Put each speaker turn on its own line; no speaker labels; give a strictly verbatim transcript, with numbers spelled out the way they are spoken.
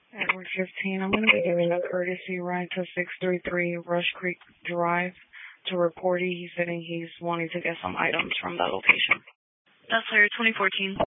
Edward fifteen, I'm going to be giving a courtesy ride to six three three Rush Creek Drive to report. He's saying he's wanting to get some items from that location.
That's Layer twenty fourteen.